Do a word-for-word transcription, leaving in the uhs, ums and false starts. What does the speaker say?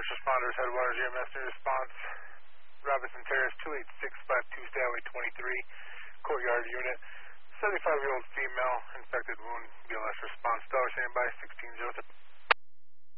first responders, Headwaters E M S new response. Robinson Terrace, two eight six five two, Stateway twenty-three, Courtyard Unit. seventy-five-year-old female, infected wound, B L S response. Dollar standby, sixteen zero three.